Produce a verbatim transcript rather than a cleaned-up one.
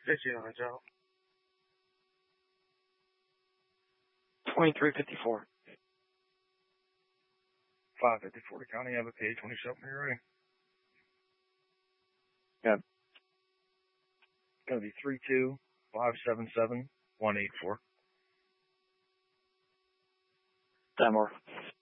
fifty on the job. twenty-three fifty-four. five fifty-four to county, have a P A twenty-seven when you're ready. Yeah. It's going to be three two five seven seven one eight four. Ten more.